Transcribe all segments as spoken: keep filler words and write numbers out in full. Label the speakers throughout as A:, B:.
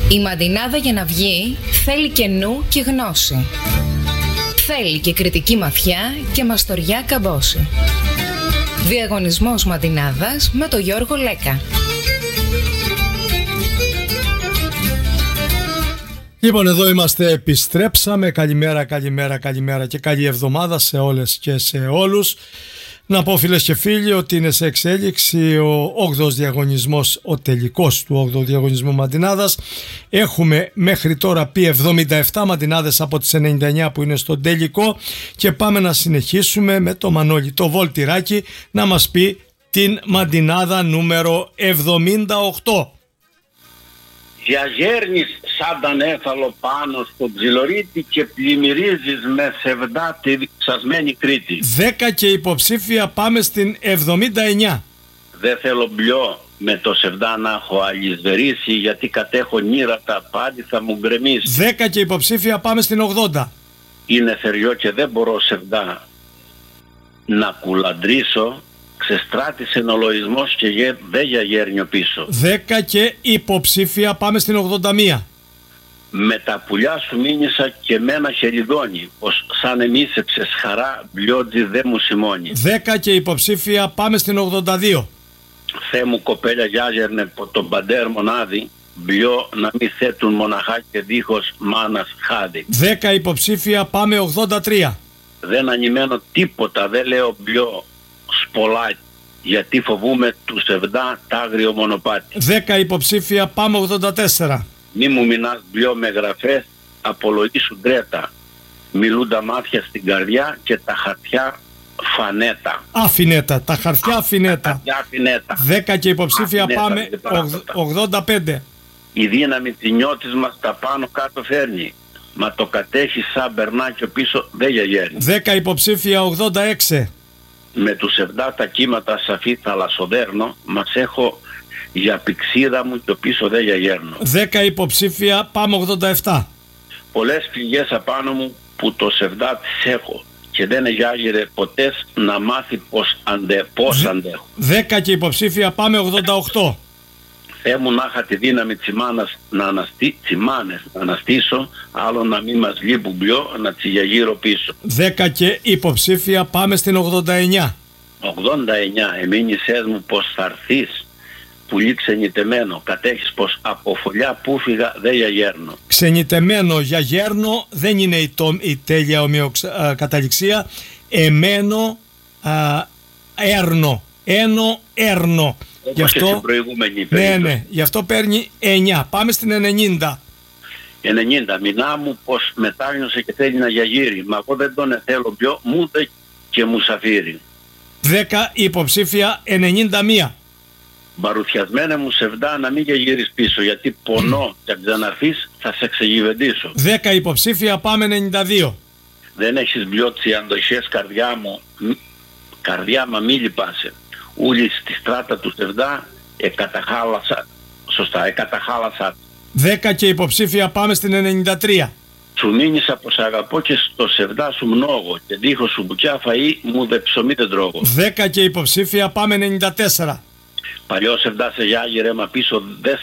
A: Η μαντινάδα για να βγει θέλει και νου και γνώση. Θέλει και κριτική μαθιά και μαστοριά καμπόση. Διαγωνισμός μαντινάδας με το Γιώργο Λέκα.
B: Λοιπόν, εδώ είμαστε, επιστρέψαμε. Καλημέρα, καλημέρα, καλημέρα και καλή εβδομάδα σε όλες και σε όλους. Να πω, φίλες και φίλοι, ότι είναι σε εξέλιξη ο όγδοος διαγωνισμός, ο τελικός του όγδοου διαγωνισμού Μαντινάδας. Έχουμε μέχρι τώρα πει εβδομήντα επτά μαντινάδες από τις ενενήντα εννιά που είναι στο τελικό και πάμε να συνεχίσουμε με το Μανώλη το Βολτηράκι να μας πει την μαντινάδα νούμερο εβδομήντα οκτώ.
C: Διαγέρνεις σαν τα νέφαλο πάνω στο ψιλορίτη και πλημμυρίζεις με σεβδά τη διψασμένη Κρήτη.
B: δέκα και υποψήφια, πάμε στην εβδομήντα εννιά.
C: Δεν θέλω μπλιό με το σεβδά να έχω αλυσβερίσει, γιατί κατέχω νύρατα πάλι θα μου γκρεμίσει.
B: δέκα και υποψήφια, πάμε στην ογδόντα.
C: Είναι θεριό και δεν μπορώ σεβδά να κουλαντρήσω. Ξεστράτησε ο λοισμός και γε, δεν γιαγέρνιο πίσω.
B: δέκα και υποψήφια, πάμε στην ογδόντα μία.
C: Με τα πουλιά σου μείνησα και με ένα χεριδόνι, πως σαν εμίσεψες χαρά μπλιότζι δεν μου σημώνει.
B: δέκα και υποψήφια, πάμε στην ογδόντα δύο.
C: Θεέ μου κοπέλια γιάζερνε από τον παντέρ μονάδι, μπλιό να μη θέτουν μοναχά και δίχως μάνας χάδι.
B: δέκα υποψήφια, πάμε ογδόντα τρία.
C: Δεν ανημένω τίποτα, δεν λέω μπλιό σπολάκι, γιατί φοβούμαι του σεβδά τ' άγριο μονοπάτι.
B: δέκα υποψήφια, πάμε ογδόντα τέσσερα.
C: Μη μου μηνάς μπλιό με γραφές, απολογήσου ντρέτα. Μιλούν τα μάτια στην καρδιά και τα χαρτιά φανέτα.
B: Αφινέτα, τα χαρτιά αφινέτα. δέκα και υποψήφια, αφινέτα, πάμε ογδόντα πέντε.
C: Η δύναμη της νιώτης μας τα πάνω κάτω φέρνει, μα το κατέχει σαν μπερνάκιο πίσω δεν γιαγέρνει.
B: δέκα υποψήφια, ογδόντα έξι.
C: Με τους σεβδά τα κύματα σαφή θαλασσοδέρνο, μας έχω για πηξίδα μου και πίσω δεν γιαγέρνω.
B: δέκα υποψήφια, πάμε ογδόντα επτά.
C: Πολλές πληγές απάνω μου που το σεβδά τις έχω και δεν γιάγερε ποτέ να μάθει πως, αντε, πως Δε, αντέχω.
B: δέκα και υποψήφια, πάμε ογδόντα οκτώ.
C: Θεέ μου να είχα τη δύναμη της μάνας να, αναστή, μάνες, να αναστήσω, άλλο να μην μας λείπουν μπλιό, να τσιγιαγύρω πίσω.
B: δέκα και υποψήφια, πάμε στην ογδόντα εννιά.
C: ογδόντα εννιά, εμείνησές μου πως θα έρθεις, πουλί ξενιτεμένο, κατέχεις πως από φωλιά που φύγα δεν γιαγέρνω.
B: Ξενιτεμένο για γέρνο δεν είναι η, το, η τέλεια ομοιοκαταληξία. Εμένο α, έρνο, ένο έρνο. Γι' αυτό, ναι, ναι, γι' αυτό παίρνει εννιά. Πάμε στην ενενήντα.
C: ενενήντα. Μηνά μου πως μετάνιωσε και θέλει να γιαγύρει, μα εγώ δεν τον θέλω πιο, μου δε και μου σαφύρει.
B: δέκα υποψήφια, ενενήντα μία.
C: Μπαρουθιασμένε μου σεβδά να μην γιαγύρεις πίσω, γιατί πονώ και αν ξαναρθείς θα σε ξεγιβεντήσω.
B: δέκα υποψήφια, πάμε ενενήντα δύο.
C: Δεν έχεις μπλιώτσει αντοχές καρδιά μου, καρδιά μα μη λυπάσαι. Ούλοι στη στράτα του σεβδά εκαταχάλασα, σωστά, εκαταχάλασα.
B: δέκα και υποψήφια, πάμε στην ενενήντα τρία.
C: Σου μείνησα πως αγαπώ και στο σεβδά σου mnoγω και δίχως σου μπουκιά φαΐ μου δε ψωμί δεν τρώγω.
B: δέκα και υποψήφια, πάμε ενενήντα τέσσερα.
C: Παλιό σεβδά σε γιάγιρε μα πίσω δε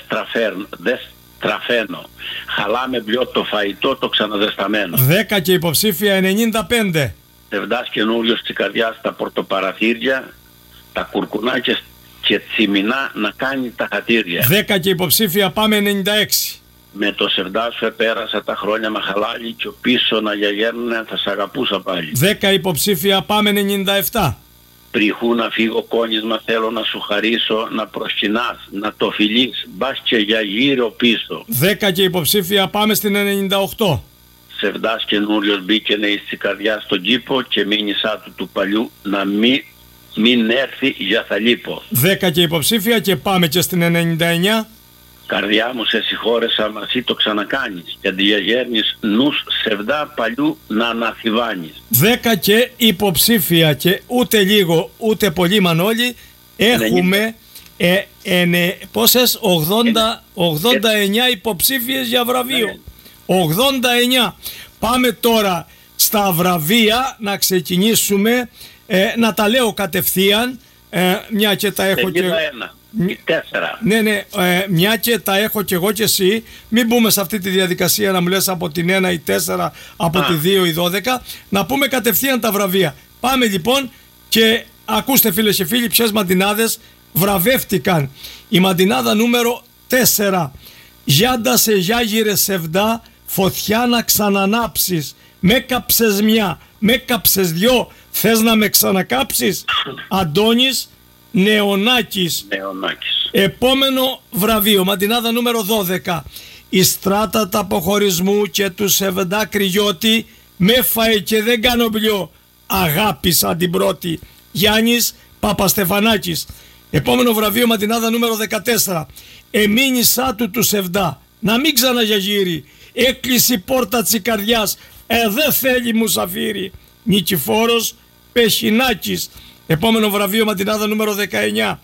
C: στραφαίνω. Χαλάμε μπλιό το φαϊτό το ξαναδεσταμένο.
B: δέκα και υποψήφια, ενενήντα πέντε.
C: Σεβδάς καινούριος της καρδιάς στα πορτοπαραθύρια, τα κουρκουνάκια και τσιμινά να κάνει τα χατήρια.
B: δέκα και υποψήφια, πάμε ενενήντα έξι.
C: Με το σεβδά σου επέρασα τα χρόνια με χαλάλι και ο πίσω να γιαγέρνε θα σ' αγαπούσα πάλι.
B: δέκα υποψήφια, πάμε ενενήντα επτά.
C: Πριχού να φύγω κόνισμα θέλω να σου χαρίσω, να προσκυνάς, να το φιλείς, μπας και για γύρω πίσω.
B: δέκα και υποψήφια, πάμε στην ενενήντα οκτώ.
C: Σεβδάς καινούριος μπήκαινε εις τη καρδιά στον κήπο και μήνυσά του του παλιού να μην, μην έρθει για θα λείπω.
B: δέκα και υποψήφια και πάμε και στην ενενήντα εννιά.
C: Καρδιά μου σε συγχώρεσα μα εσύ το ξανακάνεις και αντιγεγέρνεις νους σεβδά παλιού να αναθυβάνεις.
B: δέκα και υποψήφια και ούτε λίγο ούτε πολύ, Μανώλη, έχουμε ε, ε, ε, πόσες, ογδόντα, ογδόντα εννιά υποψήφιες για βραβείο. Ναι. ογδόντα εννιά. Πάμε τώρα στα βραβεία να ξεκινήσουμε, ε, να τα λέω κατευθείαν, ε, μια και τα έχω
C: ενενήντα ένα.
B: και...
C: τέσσερα.
B: Ναι, ναι, ε, μια και τα έχω κι εγώ κι εσύ, μην μπούμε σε αυτή τη διαδικασία να μου λες από την ένα ή τέσσερα, από
C: Α.
B: τη δύο ή δώδεκα, να πούμε κατευθείαν τα βραβεία. Πάμε λοιπόν και ακούστε φίλες και φίλοι ποιες μαντινάδες βραβεύτηκαν. Η μαντινάδα νούμερο τέσσερα. Γιάντα σε γιάγιρε σεβδά, φωτιά να ξανανάψεις. Με κάψες μια, με κάψες δυο, θες να με ξανακάψεις. Αντώνης Νεωνάκης.
C: Νεωνάκης.
B: Επόμενο βραβείο, μαντινάδα νούμερο δώδεκα. Η στράτα τα αποχωρισμού και του σεβδά κρυώτη, με φαε και δεν κάνω μπλιό. Αγάπησα την πρώτη. Γιάννης Παπαστεφανάκης. Επόμενο βραβείο, μαντινάδα νούμερο δεκατέσσερα. Εμήνυσά του του σεβδά, να μην ξαναγιαγύρει. Έκλεισε η πόρτα της καρδιάς, ε δε θέλει μουσαφίρι. Νικηφόρος Πεχινάκης. Επόμενο βραβείο, μαντινάδα νούμερο δεκαεννιά.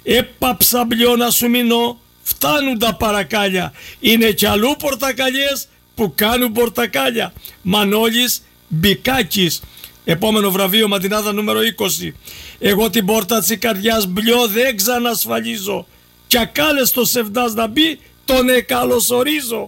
B: Έπαψα μπλιό να σου μείνω, φτάνουν τα παρακάλια. Είναι κι αλλού πορτακαλιές που κάνουν πορτακάλια. Μανώλης Μπικάκης. Επόμενο βραβείο, μαντινάδα νούμερο είκοσι. Εγώ την πόρτα της καρδιάς μπλιό δεν ξανασφαλίζω. Κι ακάλες το σεβδάς να μπει, τον εκαλωσορίζω.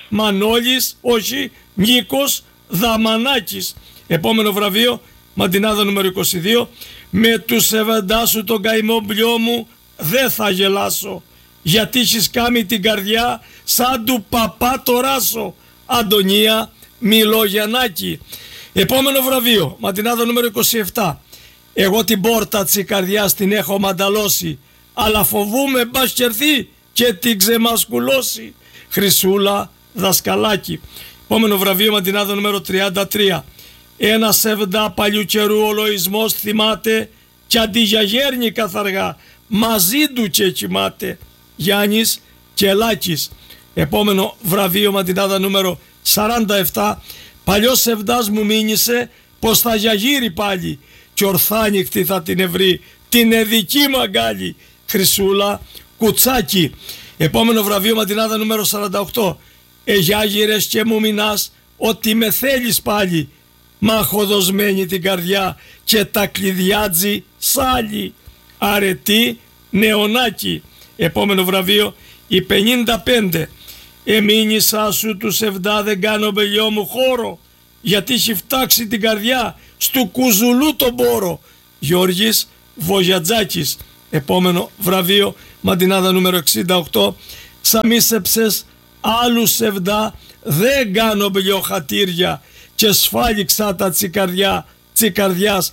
B: Μανώλης, όχι, Νίκος Δαμανάκης. Επόμενο βραβείο, μαντινάδα νούμερο είκοσι δύο. Με του σεβεντά σου τον καημό μπλιό μου δεν θα γελάσω. Γιατί έχεις κάμει την καρδιά σαν του παπά το ράσο. Αντωνία Μιλογιαννάκη. Επόμενο βραβείο, μαντινάδα νούμερο είκοσι επτά. Εγώ την πόρτα της καρδιάς την έχω μανταλώσει, αλλά φοβούμαι μπας κερθεί και την ξεμασκουλώσει. Χρυσούλα Δασκαλάκη. Επόμενο βραβείο, μαντινάδα νούμερο τριάντα τρία. Ένα σεβδά παλιού καιρού ο λοισμός θυμάται κι αντί για γέρνη καθαργά μαζί του και κοιμάται. Γιάννης Κελάκης. Επόμενο βραβείο, μαντινάδα νούμερο σαράντα επτά. Παλιός σεβδάς μου μήνυσε πως θα γιαγύρει πάλι κι ορθάνυχτη θα την ευρεί την εδική μαγκάλι. Χρυσούλα Κουτσάκη. Επόμενο βραβείο, μαντινάδα νούμερο σαράντα οκτώ. Εγιάγυρες και μου μηνάς ότι με θέλεις πάλι, μα έχω δοσμένη την καρδιά και τα κλειδιάτζι σάλι. Αρετή Νεωνάκη. Επόμενο βραβείο, η πενήντα πέντε. Εμήνυσά σου του σεβδά δεν κάνω μπελιό μου χώρο, γιατί έχει φτάξει την καρδιά στου κουζουλού τον πόρο. Γιώργης Βογιατζάκης. Επόμενο βραβείο, μαντινάδα νούμερο εξήντα οκτώ. Σαμίσεψες άλλου σεβδά δεν κάνω μπελιό χατήρια και σφάλιξα τα τσικαρδιά τσικαρδιάς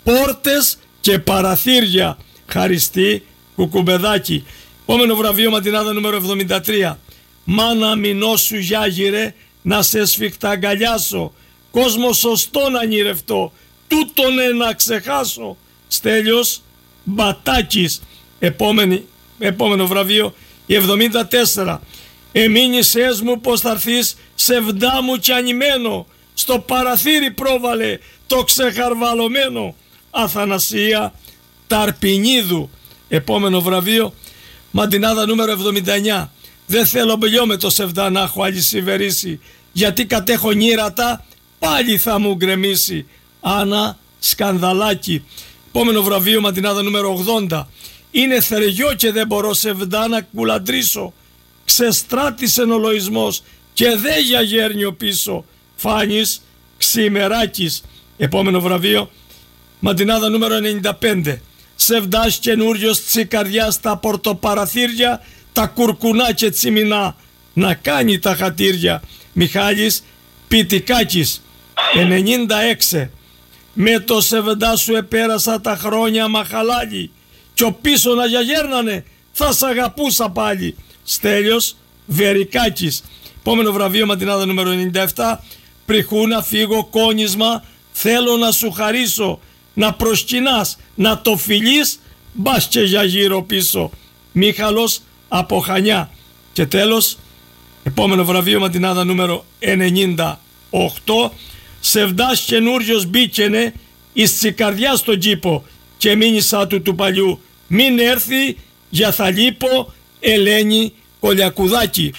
B: πόρτες και παραθύρια. Χαριστή Κουκουμπεδάκη. Επόμενο βραβείο, μαντινάδα νούμερο εβδομήντα τρία. Μάνα μηνό σου γιάγιρε να σε σφιχτά αγκαλιάσω, κόσμο σωστό να νηρευτώ, τούτον να ξεχάσω. Στέλιος Μπατάκης. Επόμενη, επόμενο βραβείο, η εβδομήντα τέσσερα. Εμήνυσες μου πως θα έρθεις σεβδά μου κι ανημένο, στο παραθύρι πρόβαλε το ξεχαρβαλωμένο. Αθανασία Ταρπινίδου. Επόμενο βραβείο, μαντινάδα νούμερο εβδομήντα εννιά. Δεν θέλω μπελιό με το σεβδά να έχω αλυσιβερίσει, γιατί κατέχω νύρατα πάλι θα μου γκρεμίσει. Άννα Σκανδαλάκη. Επόμενο βραβείο, μαντινάδα νούμερο ογδόντα. Είναι θεριό και δεν μπορώ σεβδά να κουλαντρήσω, ξεστράτησε ο λοισμός και δεν για γέρνιο πίσω. Φάνης Ξημεράκης. Επόμενο βραβείο, μαντινάδα νούμερο ενενήντα πέντε. Σεβδάς καινούριος τσικαρδιά στα πορτοπαραθύρια, τα κουρκουνά και τσιμινά να κάνει τα χατήρια. Μιχάλης Πιτικάκης. ενενήντα έξι. Με το σεβεντά σου επέρασα τα χρόνια μαχαλάλι, κι ο πίσω να γιαγέρνανε θα σ' αγαπούσα πάλι. Στέλιος Βερικάκης. Επόμενο βραβείο, μαντινάδα νούμερο ενενήντα επτά. Πριχού να φύγω κόνισμα, θέλω να σου χαρίσω, να προσκυνάς, να το φιλείς, μπας και για γύρω πίσω. Μίχαλος από Χανιά. Και τέλος, επόμενο βραβείο, μαντινάδα νούμερο ενενήντα οκτώ. Σεβδάς καινούριος μπήκαινε εις τσικαρδιά στον κήπο και μήνυσα του του παλιού, μην έρθει για θα λείπω. Ελένη Κολιακουδάκη.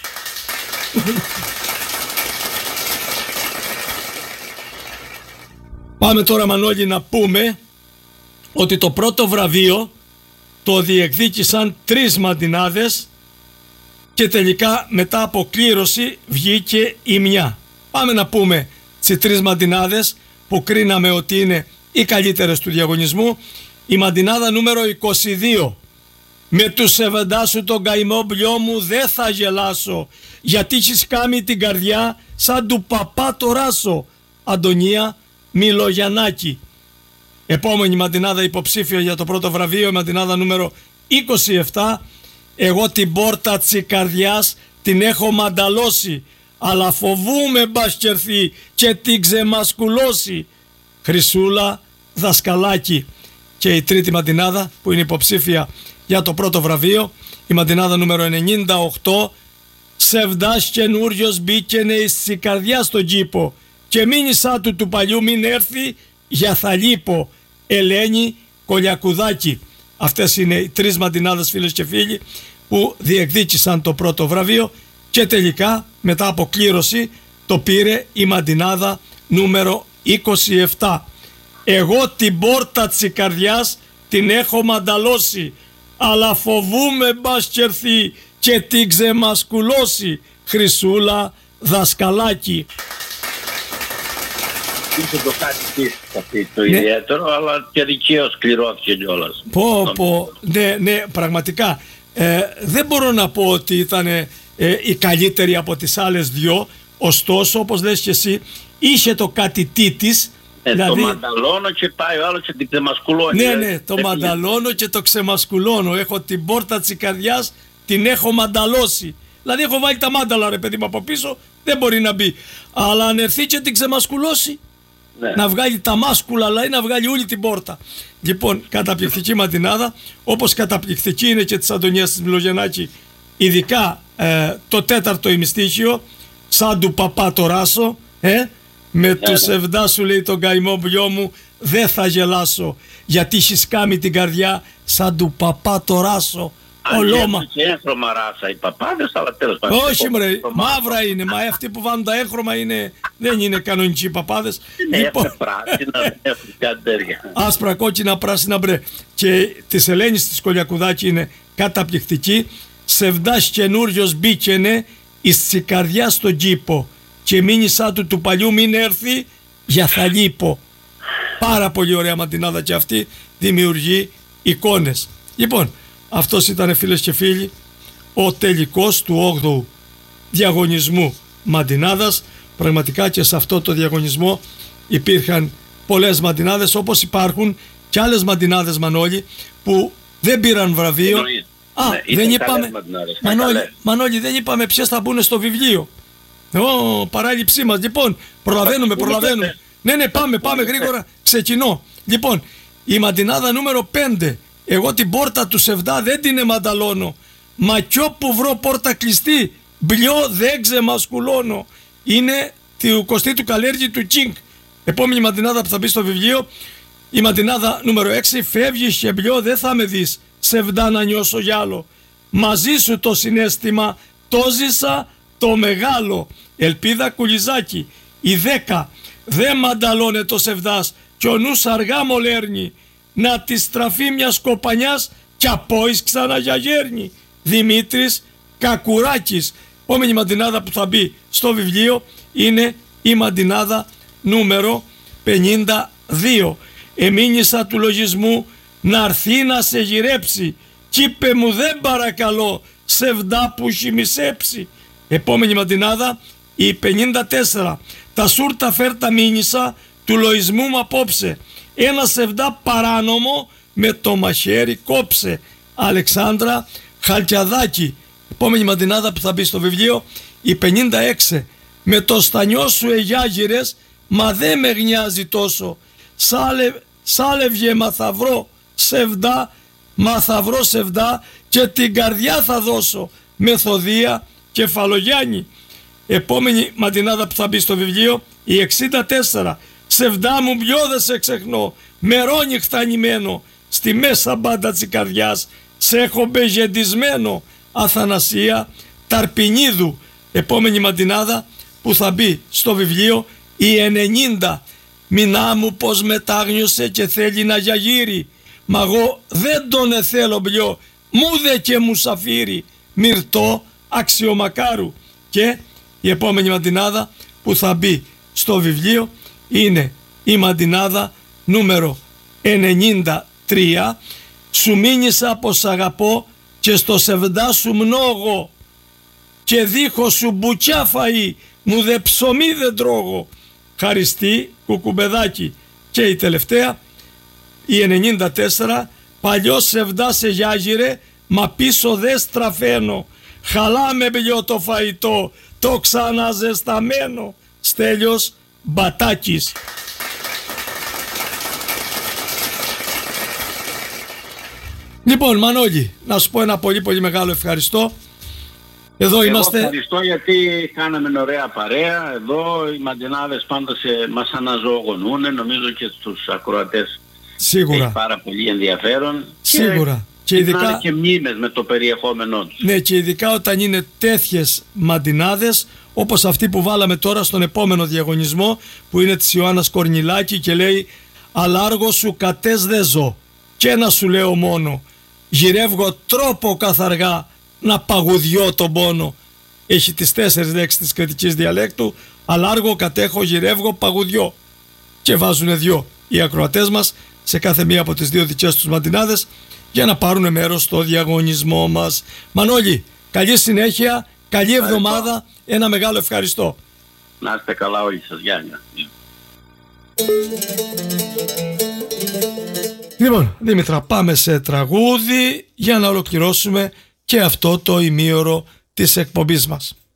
B: Πάμε τώρα, Μανώλη, να πούμε ότι το πρώτο βραβείο το διεκδίκησαν τρεις μαντινάδες και τελικά μετά από κλήρωση βγήκε η μια. Πάμε να πούμε τις τρεις μαντινάδες που κρίναμε ότι είναι οι καλύτερες του διαγωνισμού. Η μαντινάδα νούμερο είκοσι δύο. Με του σεβεντά σου τον καημό μπλιό μου δεν θα γελάσω, γιατί έχεις κάνει την καρδιά σαν του παπά το ράσο. Αντωνία Μιλογιαννάκη. Επόμενη μαντινάδα υποψήφια για το πρώτο βραβείο, η μαντινάδα νούμερο είκοσι επτά. Εγώ την πόρτα της καρδιάς την έχω μανταλώσει, αλλά φοβούμαι μπας κερθεί και την ξεμασκουλώσει. Χρυσούλα Δασκαλάκη. Και η τρίτη μαντινάδα που είναι υποψήφια για το πρώτο βραβείο, η μαντινάδα νούμερο ενενήντα οκτώ. Σεβδάς καινούριος μπήκαινε στη καρδιά στον κήπο και μήνυσά του του παλιού μην έρθει για θα λείπω. Ελένη Κολιακουδάκη. Αυτές είναι οι τρεις μαντινάδες, φίλες και φίλοι, που διεκδίκησαν το πρώτο βραβείο και τελικά μετά από κλήρωση το πήρε η μαντινάδα νούμερο είκοσι επτά. Εγώ την πόρτα της καρδιάς την έχω μανταλώσει, αλλά φοβούμαι μπας κερθεί και την ξεμασκουλώσει. Χρυσούλα Δασκαλάκη.
C: Είχε το κάτι αυτή το ναι. ιδιαίτερο, αλλά και δικαίως κληρώθηκε κιόλας.
B: Πω πω, ναι, ναι, πραγματικά. Ε, δεν μπορώ να πω ότι ήταν ε, η καλύτερη από τις άλλες δυο, ωστόσο, όπως λες και εσύ, είχε το κάτι της.
C: Ε,
B: δηλαδή...
C: Το μανταλώνω και πάει ο άλλος και την ξεμασκουλώνει.
B: Ναι, ναι, το μανταλώνω και το ξεμασκουλώνω. Έχω την πόρτα της καρδιάς, την έχω μανταλώσει. Δηλαδή έχω βάλει τα μάνταλα, ρε παιδί μου, από πίσω, δεν μπορεί να μπει. Αλλά αν έρθει και την ξεμασκουλώσει, ναι. να βγάλει τα μάσκουλα, αλλά ή να βγάλει όλη την πόρτα. Λοιπόν, καταπληκτική μαντινάδα, όπως καταπληκτική είναι και της Αντωνίας της Μιλογιαννάκη, ειδικά ε, το τέταρτο ημιστήχιο, σαν του παπά το ράσο, ε, με του σεβδά σου λέει τον καημό μπλιό μου δεν θα γελάσω, γιατί έχεις κάνει την καρδιά σαν του παπά το ράσο. Ολόμα.
C: Και έγχρωμα ράσα οι παπάδες, αλλά τέλος πάντων.
B: Όχι μωρέ, μαύρα είναι, μα αυτοί που βάνουν τα έγχρωμα είναι, δεν είναι κανονικοί παπάδες.
C: Είναι λοιπόν, πράσινα, έχουν κάτι τέτοια.
B: Άσπρα, κόκκινα, πράσινα, μπρε. Και της Ελένης της Κολιακουδάκη είναι καταπληκτική. Σεβδάς καινούριος μπήκαινε εις τη καρδιά στον κήπο και μήνυσά του του παλιού μην έρθει για θα λείπω. Πάρα πολύ ωραία μαντινάδα και αυτή, δημιουργεί εικόνες. Λοιπόν, αυτός ήταν, φίλες και φίλοι, ο τελικός του όγδοου διαγωνισμού μαντινάδας. Πραγματικά και σε αυτό το διαγωνισμό υπήρχαν πολλές μαντινάδες, όπως υπάρχουν και άλλες μαντινάδες, Μανώλη, που δεν πήραν βραβείο.
C: Εννοείς.
B: Α,
C: ναι,
B: δεν είπαμε, Μανώλη, Μανώλη, δεν είπαμε ποιες θα μπουν στο βιβλίο. Ω, παράληψή μας. Λοιπόν, προλαβαίνουμε, προλαβαίνουμε. Ναι, ναι, πάμε, πάμε γρήγορα, ξεκινώ. Λοιπόν, η μαντινάδα νούμερο πέντε. Εγώ την πόρτα του σεβδά δεν την εμανταλώνω. Μα κι όπου βρω πόρτα κλειστή, μπλιό δεν ξεμασκουλώνω. Είναι του Κωστή του Καλέργη του Τσίνκ. Επόμενη μαντινάδα που θα μπει στο βιβλίο, η μαντινάδα νούμερο έξι. Φεύγεις και μπλιό δεν θα με δεις, σεβδά να νιώσω κι άλλο. Μαζί σου το συναίσθημα, το ζήσα το μεγάλο. Ελπίδα Κουλιζάκη. Η δέκα. Δεν μανταλώνε το σεβδάς κι ο νους αργά μολέρνει. Να τη στραφεί μια κοπανιάς κι απόεις ξανά για γέρνη. Δημήτρης Κακουράκης. Επόμενη μαντινάδα που θα μπει στο βιβλίο είναι η μαντινάδα νούμερο πενήντα δύο. Εμήνυσα του λογισμού να έρθει να σε γυρέψει κι είπε μου δεν παρακαλώ σεβδά που έχει μισέψει. Επόμενη μαντινάδα η πενήντα τέσσερα. Τα σούρτα φέρτα μήνυσα του λογισμού μου απόψε. Ένα σεβδά παράνομο με το μαχαίρι κόψε. Αλεξάνδρα Χαλκιαδάκη. Επόμενη μαντινάδα που θα μπει στο βιβλίο η πενήντα έξι. Με το στανιό σου εγιάγυρες μα δεν με γνιάζει τόσο. Σάλε, σάλευγε μα θα βρω σεβδά, μα θα βρω σεβδά και την καρδιά θα δώσω. Μεθοδία Κεφαλογιάννη. Επόμενη μαντινάδα που θα μπει στο βιβλίο η εξήντα τέσσερα. Σεβδά μου μπιό δεν σε ξεχνώ, μερόνυχτα νημένο, στη μέσα μπάντα της καρδιάς, σε έχω μπεζεντισμένο. Αθανασία Ταρπινίδου. Επόμενη μαντινάδα που θα μπει στο βιβλίο η ενενήντα. Μηνά μου πως μετάγνωσε και θέλει να γιαγύρει, μα εγώ δεν τον εθέλω μπλιό, μου δε και μουσαφίρι, μυρτό αξιομακάρου. Και η επόμενη μαντινάδα που θα μπει στο βιβλίο είναι η μαντινάδα νούμερο ενενήντα τρία, σου μήνυσα πως αγαπώ και στο σεβδά σου μνόγω και δίχω σου μπουκιά φαΐ, μου δε ψωμί δεν τρώγω. Χαριστή κουκουμπεδάκι. Και η τελευταία, η ενενήντα τέσσερα, παλιό σεβδά σε γιάγιρε, μα πίσω δε στραφαίνω, χαλάμε μπλιό το φαϊτό, το ξαναζεσταμένο. Στέλιος Μπατάκης. Λοιπόν, Μανώλη, να σου πω ένα πολύ πολύ μεγάλο ευχαριστώ. Εδώ είμαστε.
C: Ευχαριστώ γιατί κάναμε ωραία παρέα. Εδώ οι μαντινάδες πάντα σε, μας αναζωογονούν. Νομίζω και στους ακροατές
B: σίγουρα
C: έχει πάρα πολύ ενδιαφέρον.
B: Σίγουρα.
C: Και, και ειδικά και μνήμες με το περιεχόμενό τους.
B: Ναι, και ειδικά όταν είναι τέτοιες μαντινάδες όπως αυτή που βάλαμε τώρα στον επόμενο διαγωνισμό, που είναι της Ιωάννας Κορνιλάκη και λέει «Αλάργο σου κατές δε ζω και να σου λέω μόνο, γυρεύγω τρόπο καθαργά να παγουδιώ τον πόνο». Έχει τις τέσσερις λέξεις της κρητικής διαλέκτου, αλάργο, κατέχω, γυρεύγω, παγουδιώ. Και βάζουνε δυο οι ακροατές μας σε κάθε μία από τις δύο δικές τους μαντινάδες για να πάρουν μέρος στο διαγωνισμό μας. Μανώλη, καλή συνέχεια, καλή εβδομάδα, ένα μεγάλο ευχαριστώ.
C: Να είστε καλά όλοι σας, Γιάννη.
B: Λοιπόν, Δήμητρα, πάμε σε τραγούδι για να ολοκληρώσουμε και αυτό το ημίωρο της εκπομπής μας.